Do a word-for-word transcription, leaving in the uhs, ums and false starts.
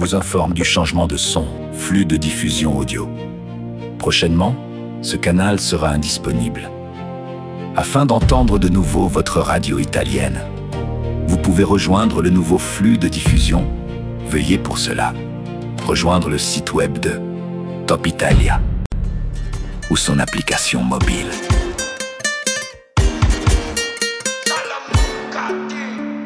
vous informe du changement de son, flux de diffusion audio. Prochainement, ce canal sera indisponible. Afin d'entendre de nouveau votre radio italienne, vous pouvez rejoindre le nouveau flux de diffusion. Veuillez pour cela rejoindre le site web de Top Italia ou son application mobile.